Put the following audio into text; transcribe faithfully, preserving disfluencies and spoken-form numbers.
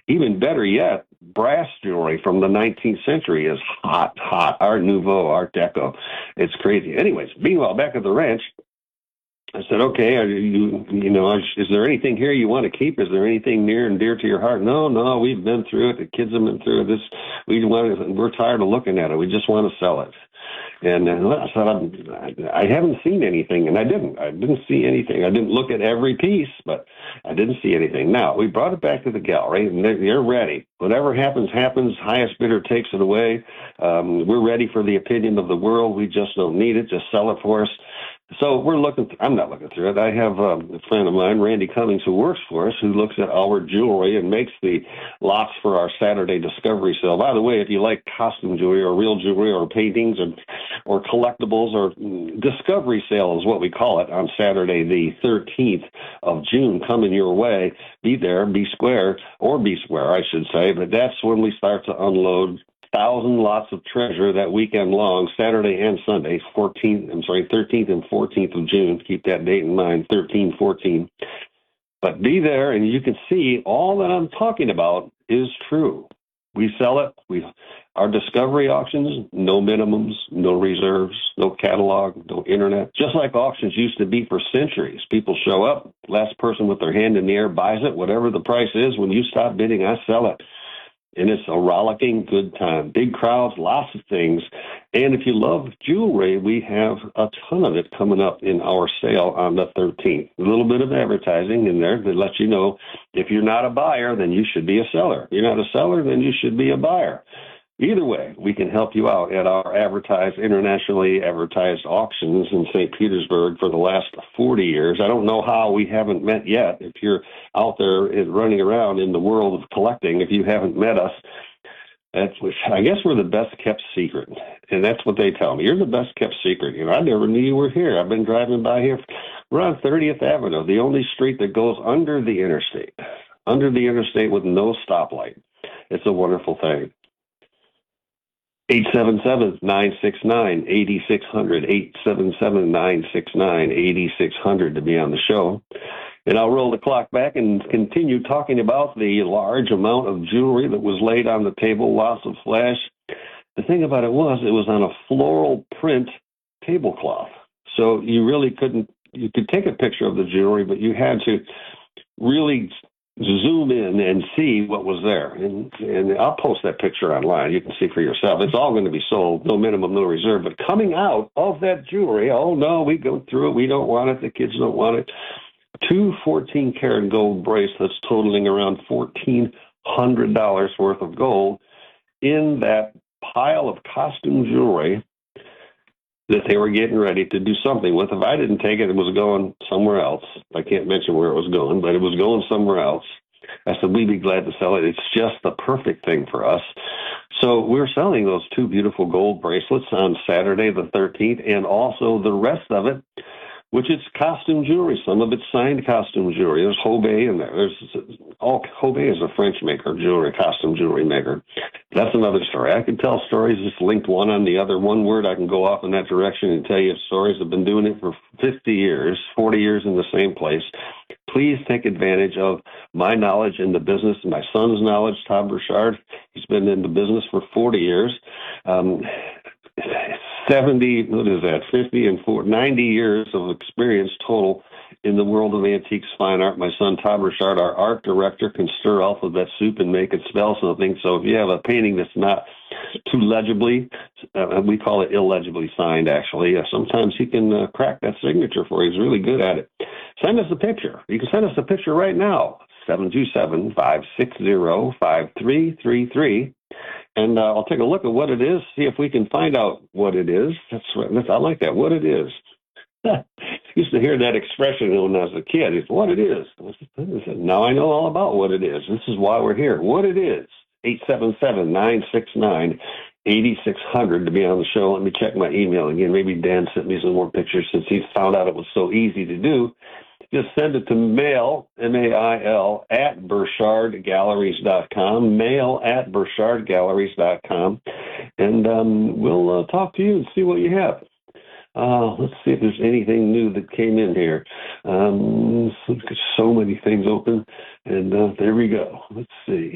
Even better yet, brass jewelry from the nineteenth century is hot, hot. Art Nouveau, Art Deco. It's crazy. Anyways, meanwhile, back at the ranch, I said, okay, are you, you know, is there anything here you want to keep? Is there anything near and dear to your heart? No, no, we've been through it. The kids have been through this. We want to, we're tired of looking at it. We just want to sell it. And uh, I said, I'm, I haven't seen anything, and I didn't. I didn't see anything. I didn't look at every piece, but I didn't see anything. Now, we brought it back to the gallery, and they're, they're ready. Whatever happens, happens. Highest bidder takes it away. Um, we're ready for the opinion of the world. We just don't need it. Just sell it for us. So we're looking, th- I'm not looking through it. I have um, a friend of mine, Randy Cummings, who works for us, who looks at our jewelry and makes the lots for our Saturday discovery sale. By the way, if you like costume jewelry or real jewelry or paintings or, or collectibles or mm, discovery sale is what we call it on Saturday, the thirteenth of June, coming your way. Be there, be square, or be square, I should say. But that's when we start to unload thousand lots of treasure that weekend long, Saturday and Sunday, fourteenth, I'm sorry, thirteenth and fourteenth of June. Keep that date in mind, thirteen, fourteen. But be there, and you can see all that I'm talking about is true. We sell it. We, our discovery auctions, no minimums, no reserves, no catalog, no internet. Just like auctions used to be for centuries. People show up, last person with their hand in the air buys it, whatever the price is. When you stop bidding, I sell it. And it's a rollicking good time. Big crowds, lots of things. And if you love jewelry, we have a ton of it coming up in our sale on the thirteenth. A little bit of advertising in there that lets you know if you're not a buyer, then you should be a seller. If you're not a seller, then you should be a buyer. Either way, we can help you out at our advertised, internationally advertised auctions in Saint Petersburg for the last forty years. I don't know how we haven't met yet. If you're out there running around in the world of collecting, if you haven't met us, that's, I guess we're the best kept secret. And that's what they tell me. You're the best kept secret. You know, I never knew you were here. I've been driving by here. We're on thirtieth Avenue, the only street that goes under the interstate, under the interstate with no stoplight. It's a wonderful thing. eight seven seven, nine six nine, eight six zero zero, eight seven seven, nine six nine, eight six zero zero to be on the show. And I'll roll the clock back and continue talking about the large amount of jewelry that was laid on the table, lots of flash. The thing about it was, it was on a floral print tablecloth. So you really couldn't, you could take a picture of the jewelry, but you had to really zoom in and see what was there. And, and I'll post that picture online. You can see for yourself. It's all going to be sold, no minimum, no reserve. But coming out of that jewelry, oh, no, we go through it. We don't want it. The kids don't want it. Two fourteen-karat gold bracelets totaling around fourteen hundred dollars worth of gold in that pile of costume jewelry that they were getting ready to do something with. If I didn't take it, it was going somewhere else. I can't mention where it was going, but it was going somewhere else. I said, we'd be glad to sell it. It's just the perfect thing for us. So we're selling those two beautiful gold bracelets on Saturday the thirteenth, and also the rest of it, which is costume jewelry. Some of it's signed costume jewelry. There's Hobé in there. There's all Hobé is a French maker, jewelry, costume jewelry maker. That's another story. I can tell stories just linked one on the other. One word, I can go off in that direction and tell you stories. I've been doing it for fifty years, forty years in the same place. Please take advantage of my knowledge in the business, my son's knowledge, Tom Burchard. He's been in the business for forty years. Um, seventy, what is that, fifty and four, ninety years of experience total in the world of antiques, fine art. My son, Tom Burchard, our art director, can stir alphabet soup and make it spell something. So if you have a painting that's not too legibly, uh, we call it illegibly signed, actually. Uh, sometimes he can uh, crack that signature for you. He's really good at it. Send us a picture. You can send us a picture right now, seven two seven, five six zero, five three three three. And uh, I'll take a look at what it is, see if we can find out what it is. That's what, that's, I like that, what it is. Used to hear that expression when I was a kid. It's what it is. I said, now I know all about what it is. This is why we're here. What it is. eight seven seven, nine six nine, eight six zero zero to be on the show. Let me check my email again. Maybe Dan sent me some more pictures since he's found out it was so easy to do. Just send it to mail, M A I L, at burchard galleries dot com, mail at burchard galleries dot com, and um, we'll uh, talk to you and see what you have. Uh, let's see if there's anything new that came in here. Um, so, so many things open, and uh, there we go. Let's see.